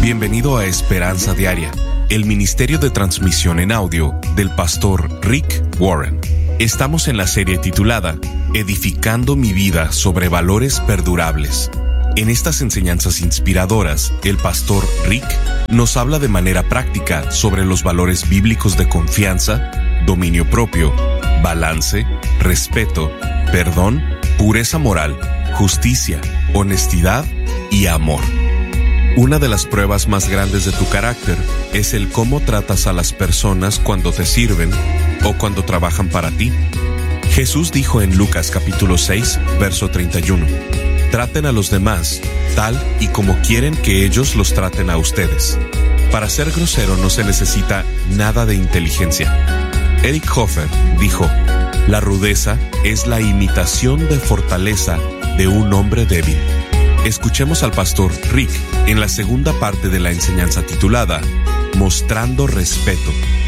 Bienvenido a Esperanza Diaria, el ministerio de transmisión en audio del pastor Rick Warren. Estamos en la serie titulada Edificando mi vida sobre valores perdurables. En estas enseñanzas inspiradoras, el pastor Rick nos habla de manera práctica sobre los valores bíblicos de confianza, dominio propio, balance, respeto, perdón, pureza moral, justicia, honestidad y amor. Una de las pruebas más grandes de tu carácter es el cómo tratas a las personas cuando te sirven o cuando trabajan para ti. Jesús dijo en Lucas capítulo 6, verso 31, traten a los demás tal y como quieren que ellos los traten a ustedes. Para ser grosero no se necesita nada de inteligencia. Eric Hoffer dijo, la rudeza es la imitación de fortaleza de un hombre débil. Escuchemos al pastor Rick en la segunda parte de la enseñanza titulada Mostrando Respeto.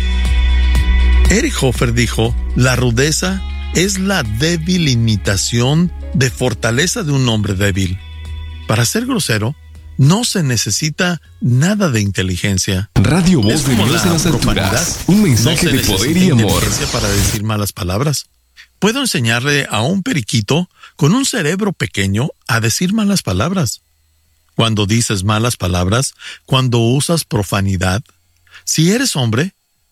Eric Hoffer dijo, la rudeza es la débil imitación de fortaleza de un hombre débil. Para ser grosero, no se necesita nada de inteligencia. Radio Voz de Dios en las alturas. Un mensaje de poder y amor. Para decir malas palabras. Puedo enseñarle a un periquito con un cerebro pequeño a decir malas palabras. Cuando dices malas palabras, cuando usas profanidad, si eres hombre,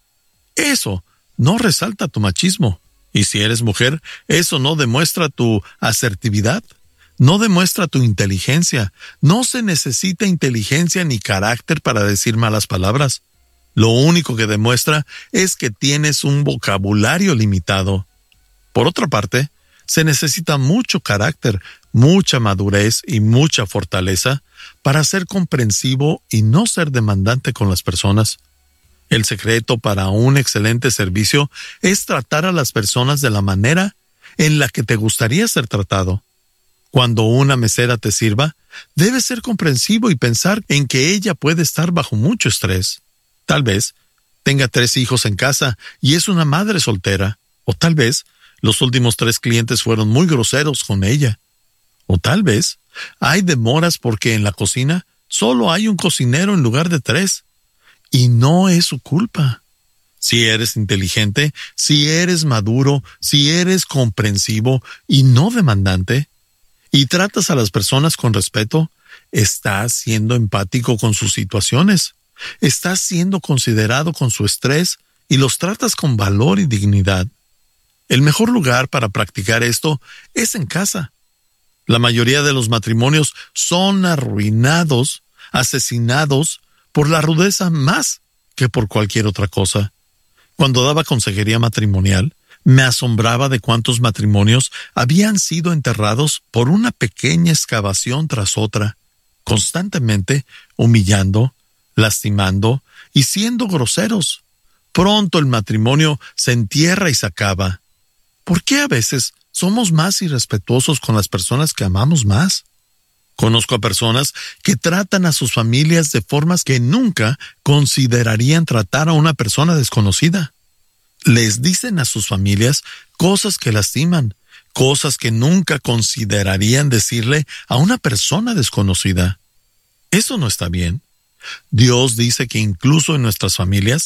eso no resalta tu machismo. Y si eres mujer, eso no demuestra tu asertividad. No demuestra tu inteligencia. No se necesita inteligencia ni carácter para decir malas palabras. Lo único que demuestra es que tienes un vocabulario limitado. Por otra parte, se necesita mucho carácter, mucha madurez y mucha fortaleza para ser comprensivo y no ser demandante con las personas. El secreto para un excelente servicio es tratar a las personas de la manera en la que te gustaría ser tratado. Cuando una mesera te sirva, debes ser comprensivo y pensar en que ella puede estar bajo mucho estrés. Tal vez tenga 3 hijos en casa y es una madre soltera. O tal vez los últimos 3 clientes fueron muy groseros con ella. O tal vez hay demoras porque en la cocina solo hay un cocinero en lugar de 3. Y no es su culpa. Si eres inteligente, si eres maduro, si eres comprensivo y no demandante, y tratas a las personas con respeto, estás siendo empático con sus situaciones. Estás siendo considerado con su estrés y los tratas con valor y dignidad. El mejor lugar para practicar esto es en casa. La mayoría de los matrimonios son arruinados, asesinados por la rudeza más que por cualquier otra cosa. Cuando daba consejería matrimonial, me asombraba de cuántos matrimonios habían sido enterrados por una pequeña excavación tras otra, constantemente humillando, lastimando y siendo groseros. Pronto el matrimonio se entierra y se acaba. ¿Por qué a veces somos más irrespetuosos con las personas que amamos más? Conozco a personas que tratan a sus familias de formas que nunca considerarían tratar a una persona desconocida. Les dicen a sus familias cosas que lastiman, cosas que nunca considerarían decirle a una persona desconocida. Eso no está bien. Dios dice que incluso en nuestras familias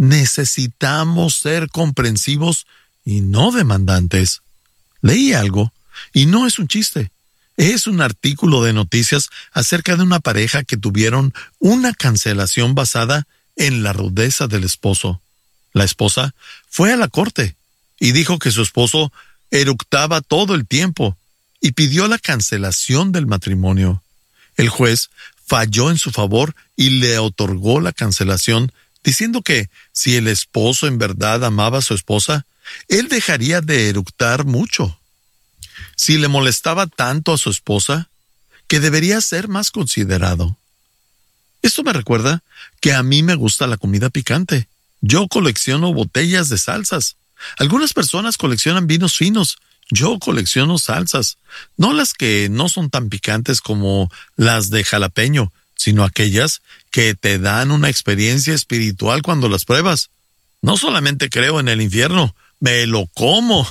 necesitamos ser comprensivos y no demandantes. Leí algo, y no es un chiste. Es un artículo de noticias acerca de una pareja que tuvieron una cancelación basada en la rudeza del esposo. La esposa fue a la corte y dijo que su esposo eructaba todo el tiempo y pidió la cancelación del matrimonio. El juez falló en su favor y le otorgó la cancelación, diciendo que si el esposo en verdad amaba a su esposa, él dejaría de eructar mucho. Si le molestaba tanto a su esposa, que debería ser más considerado. Esto me recuerda que a mí me gusta la comida picante. Yo colecciono botellas de salsas. Algunas personas coleccionan vinos finos. Yo colecciono salsas. No las que no son tan picantes como las de jalapeño, sino aquellas que te dan una experiencia espiritual cuando las pruebas. No solamente creo en el infierno, me lo como.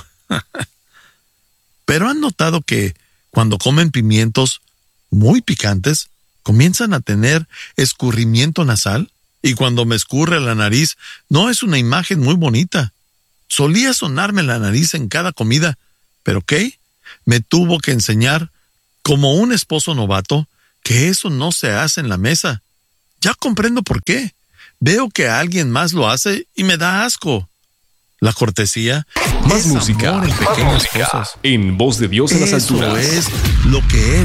Pero ¿han notado que cuando comen pimientos muy picantes, comienzan a tener escurrimiento nasal, y cuando me escurre la nariz, no es una imagen muy bonita. Solía sonarme la nariz en cada comida, pero Kay me tuvo que enseñar, como un esposo novato, que eso no se hace en la mesa. Ya comprendo por qué. Veo que alguien más lo hace y me da asco. La cortesía Más es música, amor en pequeñas cosas. en Voz de Dios en las alturas. Eso es lo que es.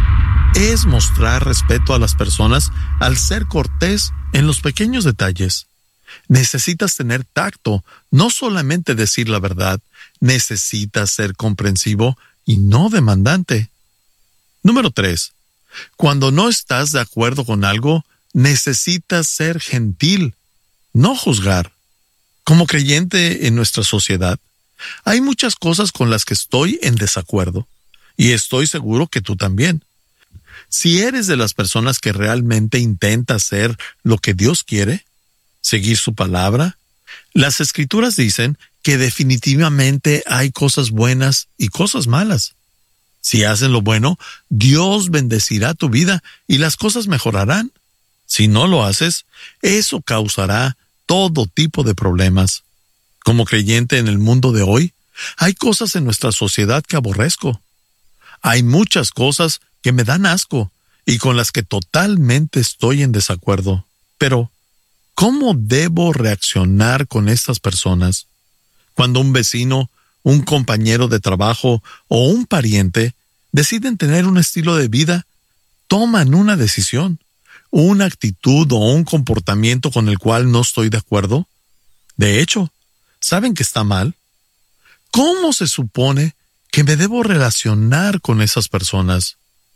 Es mostrar respeto a las personas al ser cortés en los pequeños detalles. Necesitas tener tacto, no solamente decir la verdad. Necesitas ser comprensivo y no demandante. Número 3. Cuando no estás de acuerdo con algo, necesitas ser gentil, no juzgar. Como creyente en nuestra sociedad, hay muchas cosas con las que estoy en desacuerdo, y estoy seguro que tú también. Si eres de las personas que realmente intenta hacer lo que Dios quiere, seguir su palabra, las Escrituras dicen que definitivamente hay cosas buenas y cosas malas. Si hacen lo bueno, Dios bendecirá tu vida y las cosas mejorarán. Si no lo haces, eso causará todo tipo de problemas. Como creyente en el mundo de hoy, hay cosas en nuestra sociedad que aborrezco. Hay muchas cosas que me dan asco y con las que totalmente estoy en desacuerdo. Pero, ¿cómo debo reaccionar con estas personas? Cuando un vecino, un compañero de trabajo o un pariente deciden tener un estilo de vida, toman una decisión, una actitud o un comportamiento con el cual no estoy de acuerdo. De hecho, ¿saben que está mal? ¿Cómo se supone que me debo relacionar con esas personas?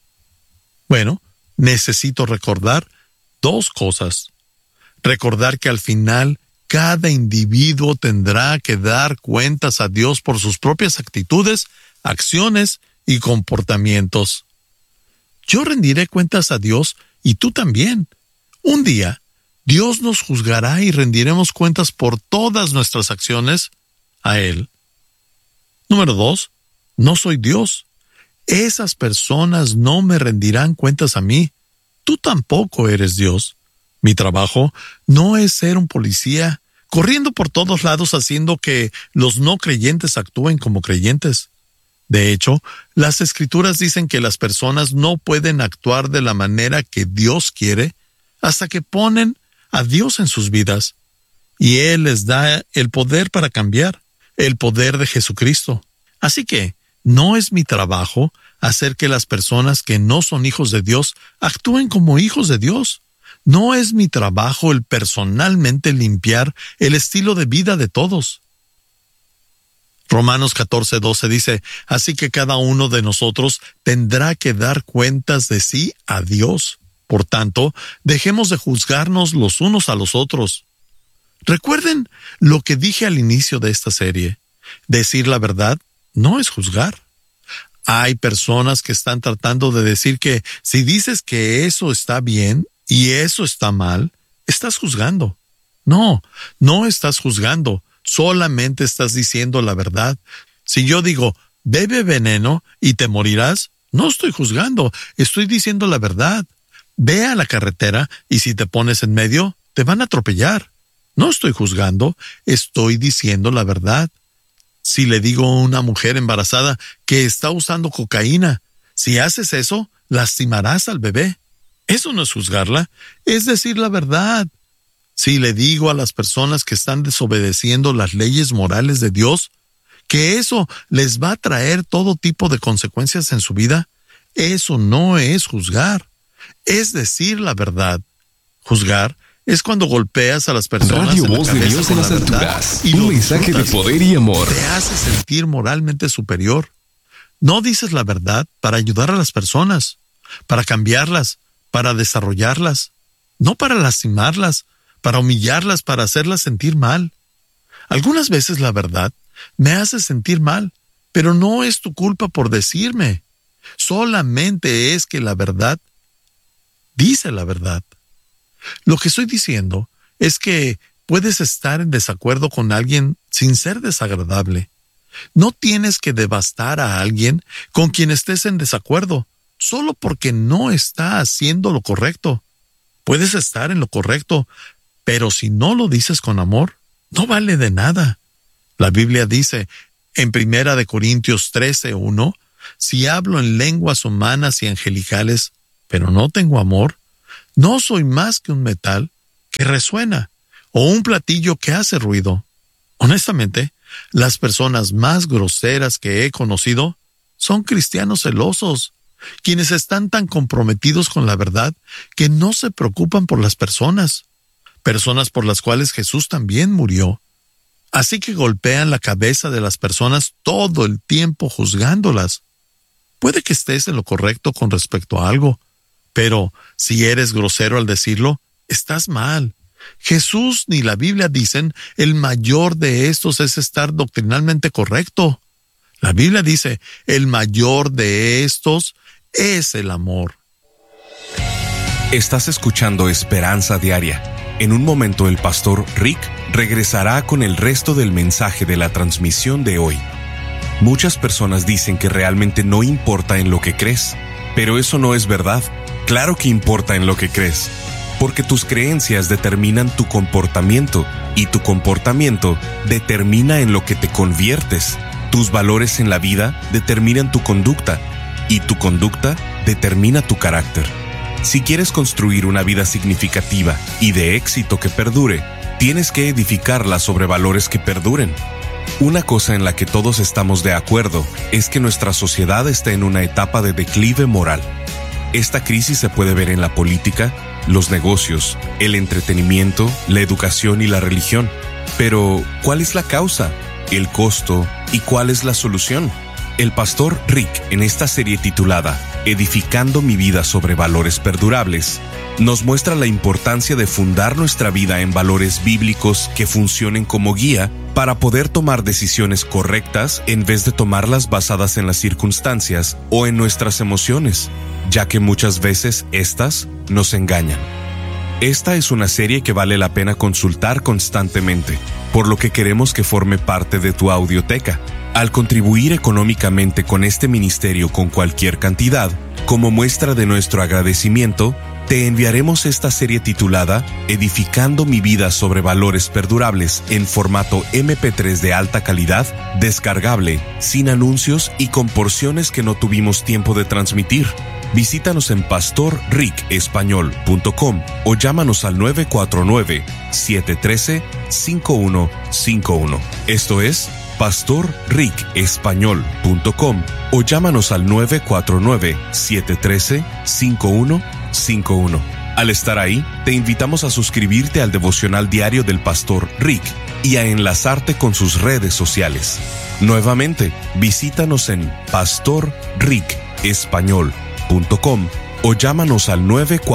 Bueno, necesito recordar 2 cosas. Recordar que al final cada individuo tendrá que dar cuentas a Dios por sus propias actitudes, acciones y comportamientos. Yo rendiré cuentas a Dios y tú también. Un día, Dios nos juzgará y rendiremos cuentas por todas nuestras acciones a Él. Número 2. No soy Dios. Esas personas no me rendirán cuentas a mí. Tú tampoco eres Dios. Mi trabajo no es ser un policía, corriendo por todos lados haciendo que los no creyentes actúen como creyentes. De hecho, las Escrituras dicen que las personas no pueden actuar de la manera que Dios quiere hasta que ponen a Dios en sus vidas. Y Él les da el poder para cambiar, el poder de Jesucristo. Así que, no es mi trabajo hacer que las personas que no son hijos de Dios actúen como hijos de Dios. No es mi trabajo el personalmente limpiar el estilo de vida de todos. Romanos 14:12 dice, así que cada uno de nosotros tendrá que dar cuentas de sí a Dios. Por tanto, dejemos de juzgarnos los unos a los otros. Recuerden lo que dije al inicio de esta serie. Decir la verdad no es juzgar. Hay personas que están tratando de decir que si dices que eso está bien y eso está mal, estás juzgando. No, no estás juzgando. Solamente estás diciendo la verdad. Si yo digo, bebe veneno y te morirás, no estoy juzgando, estoy diciendo la verdad. Ve a la carretera y si te pones en medio, te van a atropellar. No estoy juzgando, estoy diciendo la verdad. Si le digo a una mujer embarazada que está usando cocaína, si haces eso, lastimarás al bebé. Eso no es juzgarla, es decir la verdad. Si le digo a las personas que están desobedeciendo las leyes morales de Dios, que eso les va a traer todo tipo de consecuencias en su vida, eso no es juzgar, es decir la verdad. Juzgar es cuando golpeas a las personas Radio en la Voz de cabeza Dios con en la las verdad alturas. y Un lo mensaje de disfrutas. poder y amor. Te hace sentir moralmente superior. No dices la verdad para ayudar a las personas, para cambiarlas, para desarrollarlas, no para lastimarlas, para humillarlas, para hacerlas sentir mal. Algunas veces la verdad me hace sentir mal, pero no es tu culpa por decirme. Solamente es que la verdad dice la verdad. Lo que estoy diciendo es que puedes estar en desacuerdo con alguien sin ser desagradable. No tienes que devastar a alguien con quien estés en desacuerdo. solo porque no está haciendo lo correcto. Puedes estar en lo correcto, pero si no lo dices con amor, no vale de nada. La Biblia dice en 1 Corintios 13:1, si hablo en lenguas humanas y angelicales, pero no tengo amor, no soy más que un metal que resuena o un platillo que hace ruido. Honestamente, las personas más groseras que he conocido son cristianos celosos, quienes están tan comprometidos con la verdad que no se preocupan por las personas por las cuales Jesús también murió. Así que golpean la cabeza de las personas todo el tiempo juzgándolas. Puede que estés en lo correcto con respecto a algo, pero si eres grosero al decirlo, estás mal. Jesús ni la Biblia dicen el mayor de estos es estar doctrinalmente correcto. La Biblia dice el mayor de estos es el amor. Estás escuchando Esperanza Diaria. En un momento el pastor Rick regresará con el resto del mensaje de la transmisión de hoy. Muchas personas dicen que realmente no importa en lo que crees, pero eso no es verdad. Claro que importa en lo que crees, porque tus creencias determinan tu comportamiento y tu comportamiento determina en lo que te conviertes. Tus valores en la vida determinan tu conducta y tu conducta determina tu carácter. Si quieres construir una vida significativa y de éxito que perdure, tienes que edificarla sobre valores que perduren. Una cosa en la que todos estamos de acuerdo es que nuestra sociedad está en una etapa de declive moral. Esta crisis se puede ver en la política, los negocios, el entretenimiento, la educación y la religión. Pero, ¿cuál es la causa, el costo y cuál es la solución? El pastor Rick, en esta serie titulada Edificando mi vida sobre valores perdurables, nos muestra la importancia de fundar nuestra vida en valores bíblicos que funcionen como guía para poder tomar decisiones correctas en vez de tomarlas basadas en las circunstancias o en nuestras emociones, ya que muchas veces estas nos engañan. Esta es una serie que vale la pena consultar constantemente, por lo que queremos que forme parte de tu audioteca. Al contribuir económicamente con este ministerio con cualquier cantidad, como muestra de nuestro agradecimiento, te enviaremos esta serie titulada Edificando mi vida sobre valores perdurables en formato MP3 de alta calidad, descargable, sin anuncios y con porciones que no tuvimos tiempo de transmitir. Visítanos en pastorricespañol.com o llámanos al 949-713-5151. Esto es pastorricespañol.com o llámanos al 949-713-5151. Al estar ahí, te invitamos a suscribirte al devocional diario del pastor Rick y a enlazarte con sus redes sociales. Nuevamente, visítanos en pastorricespañol.com o llámanos al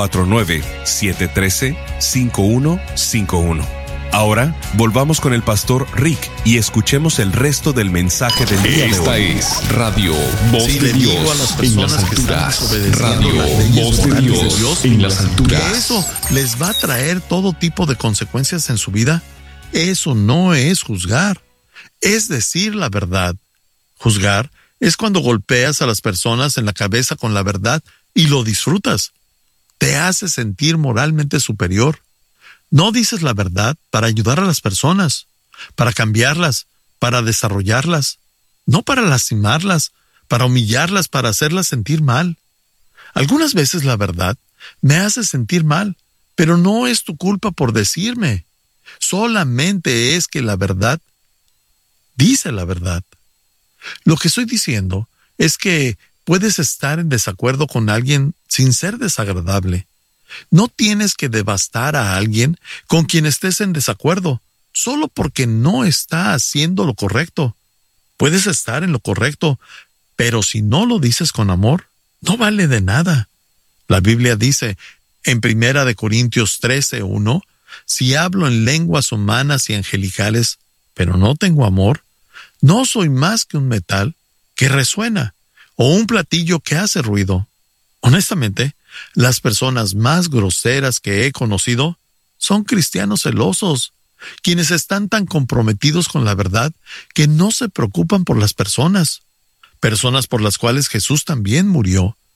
949-713-5151. Ahora, volvamos con el pastor Rick y escuchemos el resto del mensaje del día de hoy. Esta es Radio Voz de Dios en las alturas. Radio Voz de Dios en las alturas. ¿Que eso les va a traer todo tipo de consecuencias en su vida? Eso no es juzgar, es decir la verdad. Juzgar es cuando golpeas a las personas en la cabeza con la verdad y lo disfrutas. Te hace sentir moralmente superior. No dices la verdad para ayudar a las personas, para cambiarlas, para desarrollarlas, no para lastimarlas, para humillarlas, para hacerlas sentir mal. Algunas veces la verdad me hace sentir mal, pero no es tu culpa por decirme. Solamente es que la verdad dice la verdad. Lo que estoy diciendo es que puedes estar en desacuerdo con alguien sin ser desagradable. No tienes que devastar a alguien con quien estés en desacuerdo, solo porque no está haciendo lo correcto. Puedes estar en lo correcto, pero si no lo dices con amor, no vale de nada. La Biblia dice en 1 Corintios 13:1, si hablo en lenguas humanas y angelicales, pero no tengo amor, no soy más que un metal que resuena o un platillo que hace ruido. Honestamente, las personas más groseras que he conocido son cristianos celosos, quienes están tan comprometidos con la verdad que no se preocupan por las personas por las cuales Jesús también murió.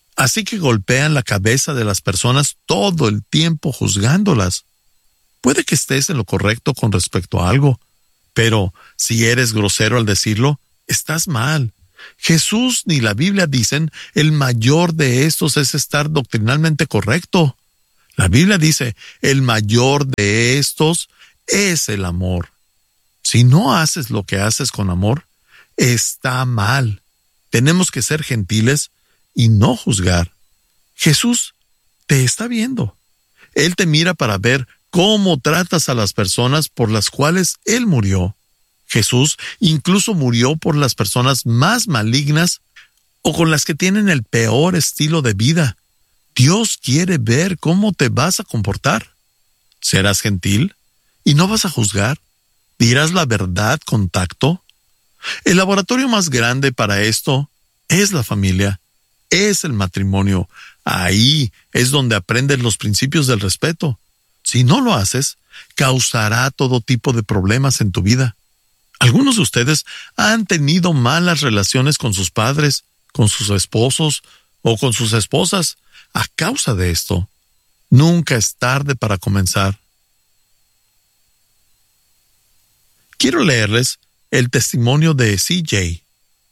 Así que golpean la cabeza de las personas todo el tiempo juzgándolas. Puede que estés en lo correcto con respecto a algo, pero si eres grosero al decirlo, estás mal. Jesús ni la Biblia dicen el mayor de estos es estar doctrinalmente correcto. La Biblia dice el mayor de estos es el amor. Si no haces lo que haces con amor, está mal. Tenemos que ser gentiles y no juzgar. Jesús te está viendo. Él te mira para ver cómo tratas a las personas por las cuales Él murió. Jesús incluso murió por las personas más malignas o con las que tienen el peor estilo de vida. Dios quiere ver cómo te vas a comportar. ¿Serás gentil y no vas a juzgar? ¿Dirás la verdad con tacto? El laboratorio más grande para esto es la familia, es el matrimonio. Ahí es donde aprendes los principios del respeto. Si no lo haces, causará todo tipo de problemas en tu vida. Algunos de ustedes han tenido malas relaciones con sus padres, con sus esposos o con sus esposas a causa de esto. Nunca es tarde para comenzar. Quiero leerles el testimonio de CJ.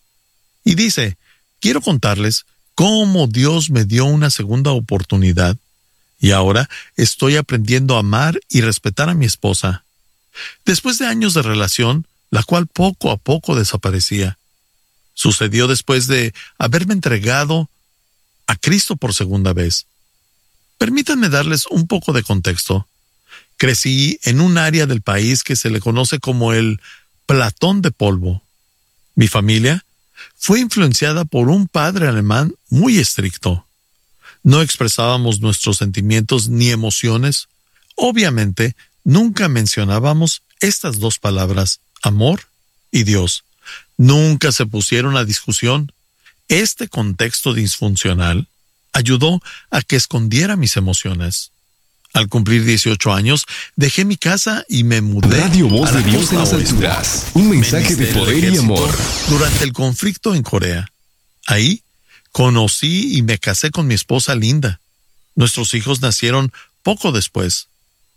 Y dice, quiero contarles cómo Dios me dio una segunda oportunidad y ahora estoy aprendiendo a amar y respetar a mi esposa. Después de años de relación, la cual poco a poco desaparecía. Sucedió después de haberme entregado a Cristo por segunda vez. Permítanme darles un poco de contexto. Crecí en un área del país que se le conoce como el Platón de Polvo. Mi familia fue influenciada por un padre alemán muy estricto. No expresábamos nuestros sentimientos ni emociones. Obviamente, nunca mencionábamos estas dos palabras, amor y Dios. Nunca se pusieron a discusión. Este contexto disfuncional ayudó a que escondiera mis emociones. Al cumplir 18 años, dejé mi casa y me mudé Radio Voz a la de Dios costa en las oeste. alturas. Un mensaje de poder y amor. Durante el conflicto en Corea. Ahí conocí y me casé con mi esposa Linda. Nuestros hijos nacieron poco después.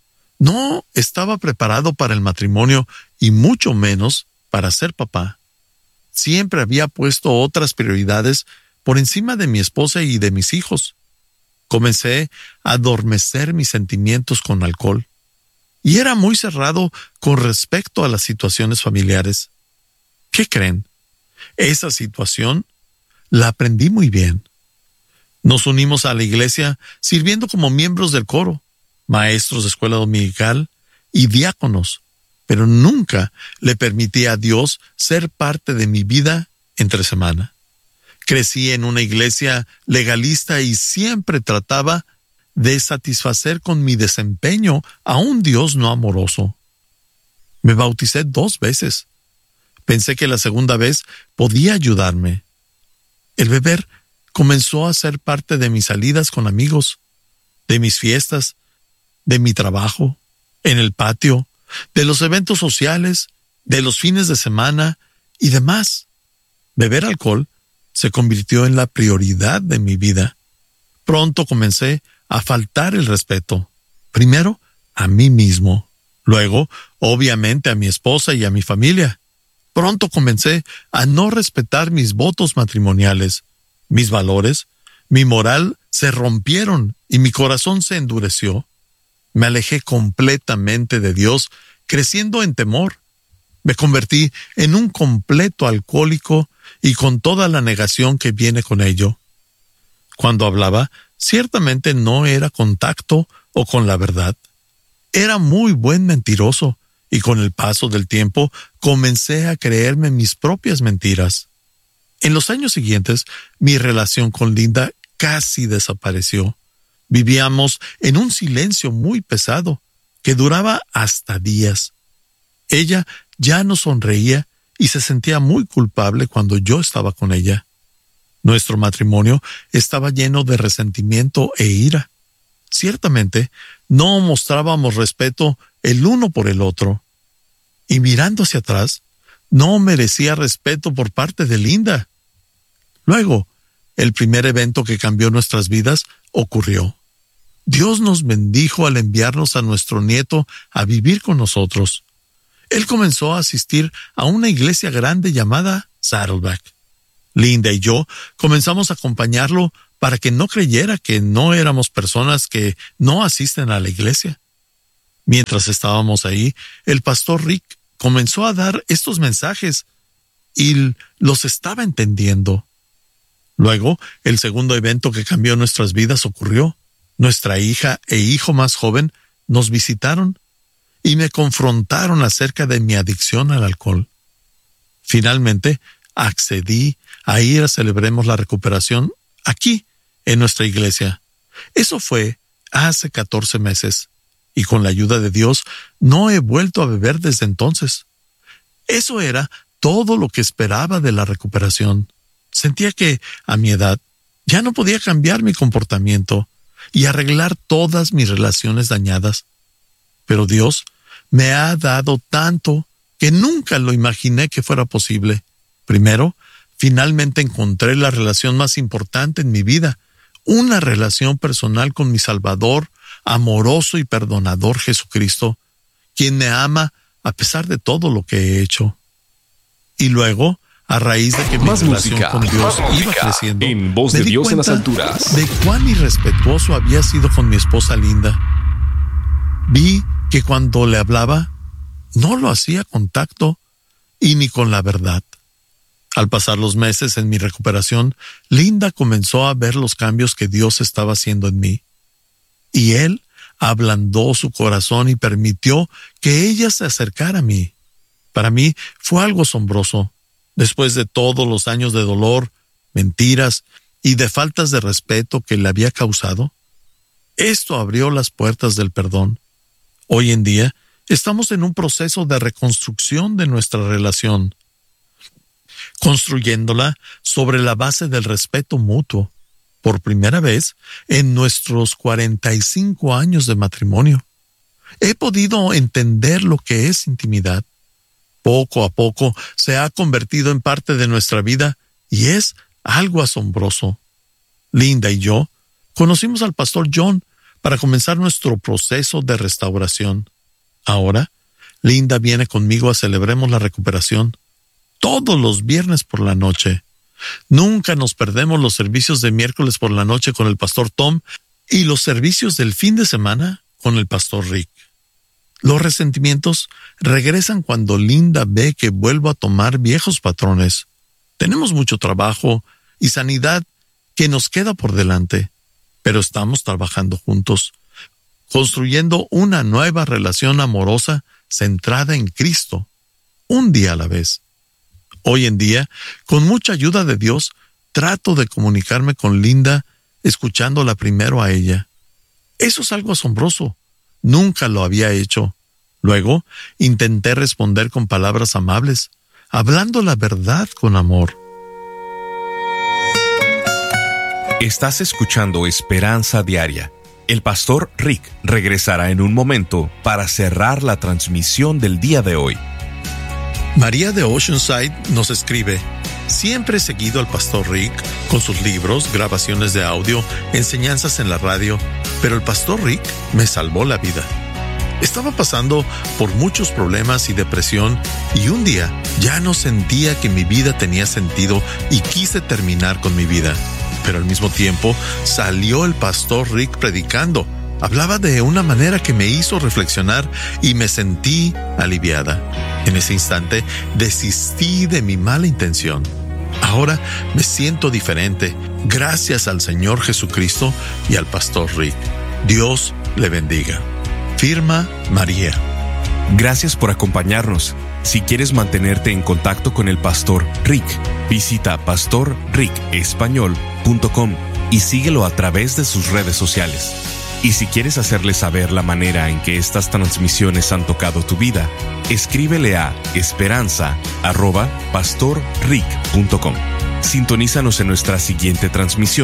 No estaba preparado para el matrimonio y mucho menos para ser papá. Siempre había puesto otras prioridades por encima de mi esposa y de mis hijos. Comencé a adormecer mis sentimientos con alcohol y era muy cerrado con respecto a las situaciones familiares. ¿Qué creen? Esa situación la aprendí muy bien. Nos unimos a la iglesia sirviendo como miembros del coro, maestros de escuela dominical y diáconos, pero nunca le permití a Dios ser parte de mi vida entre semana. Crecí en una iglesia legalista y siempre trataba de satisfacer con mi desempeño a un Dios no amoroso. Me bauticé 2 veces. Pensé que la segunda vez podía ayudarme. El beber comenzó a ser parte de mis salidas con amigos, de mis fiestas, de mi trabajo, en el patio, de los eventos sociales, de los fines de semana y demás. Beber alcohol se convirtió en la prioridad de mi vida. Pronto comencé a faltar el respeto. Primero, a mí mismo. Luego, obviamente, a mi esposa y a mi familia. Pronto comencé a no respetar mis votos matrimoniales. Mis valores, mi moral se rompieron y mi corazón se endureció. Me alejé completamente de Dios, creciendo en temor. Me convertí en un completo alcohólico y con toda la negación que viene con ello. Cuando hablaba, ciertamente no era con tacto o con la verdad. Era muy buen mentiroso y con el paso del tiempo comencé a creerme mis propias mentiras. En los años siguientes, mi relación con Linda casi desapareció. Vivíamos en un silencio muy pesado que duraba hasta días. Ella ya no sonreía y se sentía muy culpable cuando yo estaba con ella. Nuestro matrimonio estaba lleno de resentimiento e ira. Ciertamente, no mostrábamos respeto el uno por el otro. Y mirando hacia atrás, no merecía respeto por parte de Linda. Luego, el primer evento que cambió nuestras vidas ocurrió. Dios nos bendijo al enviarnos a nuestro nieto a vivir con nosotros. Él comenzó a asistir a una iglesia grande llamada Saddleback. Linda y yo comenzamos a acompañarlo para que no creyera que no éramos personas que no asisten a la iglesia. Mientras estábamos ahí, el pastor Rick comenzó a dar estos mensajes y los estaba entendiendo. Luego, el segundo evento que cambió nuestras vidas ocurrió. Nuestra hija e hijo más joven nos visitaron y me confrontaron acerca de mi adicción al alcohol. Finalmente, accedí a ir a Celebremos la Recuperación aquí, en nuestra iglesia. Eso fue hace 14 meses, y con la ayuda de Dios no he vuelto a beber desde entonces. Eso era todo lo que esperaba de la recuperación. Sentía que, a mi edad, ya no podía cambiar mi comportamiento y arreglar todas mis relaciones dañadas. Pero Dios me ha dado tanto que nunca lo imaginé que fuera posible. Primero, finalmente encontré la relación más importante en mi vida, una relación personal con mi Salvador, amoroso y perdonador Jesucristo, quien me ama a pesar de todo lo que he hecho. Y luego, a raíz de que mi relación con Dios iba creciendo, en Voz de Dios en las alturas, de cuán irrespetuoso había sido con mi esposa Linda. Vi que cuando le hablaba, no lo hacía con tacto y ni con la verdad. Al pasar los meses en mi recuperación, Linda comenzó a ver los cambios que Dios estaba haciendo en mí. Y Él ablandó su corazón y permitió que ella se acercara a mí. Para mí fue algo asombroso. Después de todos los años de dolor, mentiras y de faltas de respeto que le había causado, esto abrió las puertas del perdón. Hoy en día, estamos en un proceso de reconstrucción de nuestra relación, construyéndola sobre la base del respeto mutuo, por primera vez en nuestros 45 años de matrimonio. He podido entender lo que es intimidad. Poco a poco se ha convertido en parte de nuestra vida y es algo asombroso. Linda y yo conocimos al pastor John para comenzar nuestro proceso de restauración. Ahora, Linda viene conmigo a Celebremos la Recuperación todos los viernes por la noche. Nunca nos perdemos los servicios de miércoles por la noche con el pastor Tom y los servicios del fin de semana con el pastor Rick. Los resentimientos regresan cuando Linda ve que vuelvo a tomar viejos patrones. Tenemos mucho trabajo y sanidad que nos queda por delante, pero estamos trabajando juntos, construyendo una nueva relación amorosa centrada en Cristo, un día a la vez. Hoy en día, con mucha ayuda de Dios, trato de comunicarme con Linda, escuchándola primero a ella. Eso es algo asombroso. Nunca lo había hecho. Luego, intenté responder con palabras amables, hablando la verdad con amor. Estás escuchando Esperanza Diaria. El pastor Rick regresará en un momento para cerrar la transmisión del día de hoy. María de Oceanside nos escribe: siempre he seguido al pastor Rick con sus libros, grabaciones de audio, enseñanzas en la radio, pero el pastor Rick me salvó la vida. Estaba pasando por muchos problemas y depresión y un día ya no sentía que mi vida tenía sentido y quise terminar con mi vida. Pero al mismo tiempo salió el pastor Rick predicando. Hablaba de una manera que me hizo reflexionar y me sentí aliviada. En ese instante desistí de mi mala intención. Ahora me siento diferente gracias al Señor Jesucristo y al pastor Rick. Dios le bendiga. Firma María. Gracias por acompañarnos. Si quieres mantenerte en contacto con el pastor Rick, visita pastorricespañol.com y síguelo a través de sus redes sociales. Y si quieres hacerle saber la manera en que estas transmisiones han tocado tu vida, escríbele a esperanza@pastorrick.com. Sintonízanos en nuestra siguiente transmisión